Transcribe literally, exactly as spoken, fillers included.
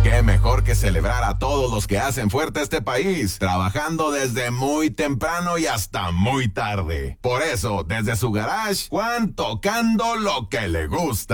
qué mejor que celebrar a todos los que hacen fuerte este país, trabajando desde muy temprano y hasta muy tarde. Por eso, desde su garage, Juan tocando lo que le gusta.